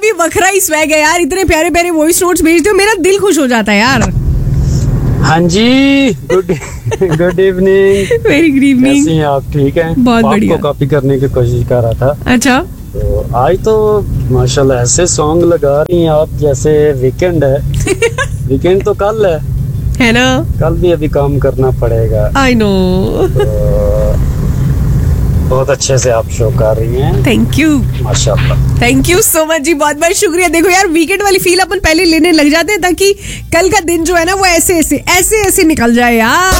भी वखरा ही स्वैग है यार, इतने प्यारे प्यारे वॉइस नोट्स भेजते हो, मेरा दिल खुश हो जाता है यार। हाँ जी, good evening. Very good evening. कैसी हैं आप? ठीक हैं? बहुत बढ़िया। आपको कॉपी करने की कोशिश कर रहा था। अच्छा, तो आज तो माशाल्लाह ऐसे सॉन्ग लगा रही हैं आप जैसे वीकेंड है। वीकेंड तो कल है ना? कल भी अभी काम करना पड़ेगा। I know. बहुत अच्छे से आप शो कर रही हैं। थैंक यू, माशाल्लाह। थैंक यू सो मच जी, बहुत बहुत शुक्रिया। देखो यार, वीकेंड वाली फील अपन पहले लेने लग जाते हैं ताकि कल का दिन जो है ना वो ऐसे ऐसे निकल जाए यार।